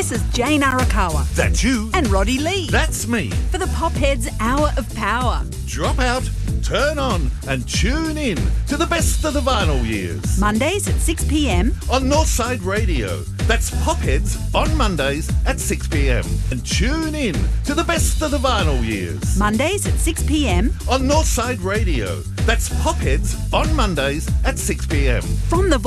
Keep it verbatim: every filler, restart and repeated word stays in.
This is Jane Arakawa. That's you. And Roddy Lee. That's me. For the Popheads Hour of Power. Drop out, turn on and tune in to the best of the vinyl years. Mondays at six p m on Northside Radio. That's Popheads on Mondays at six p m. And tune in to the best of the vinyl years. Mondays at six p m on Northside Radio. That's Popheads on Mondays at six p m. From the